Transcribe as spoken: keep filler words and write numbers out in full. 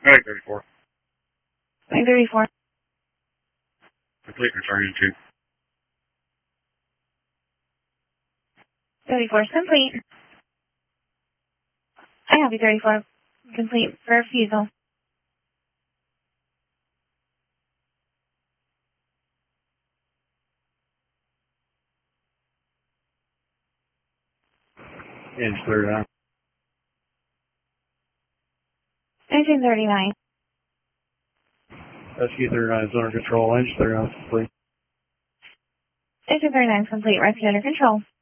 Mag thirty-four. Mag thirty-four. Complete return to. thirty-four is complete. I have you thirty-four. Complete for refusal. Inch thirty-nine. Engine thirty-nine. Rescue thirty-nine is under control. Inch thirty-nine is complete. Engine thirty-nine is complete. Rescue under control.